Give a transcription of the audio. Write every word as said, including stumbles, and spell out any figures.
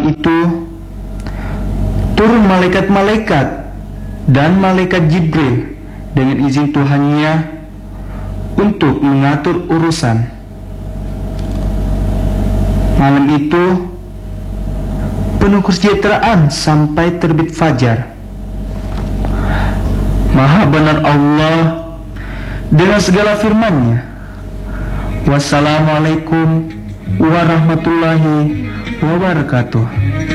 itu turun malaikat-malaikat dan malaikat Jibril dengan izin Tuhannya untuk mengatur urusan. Malam itu penuh kesejahteraan sampai terbit fajar. Maha benar Allah dengan segala firman-Nya. Wassalamualaikum warahmatullahi wabarakatuh.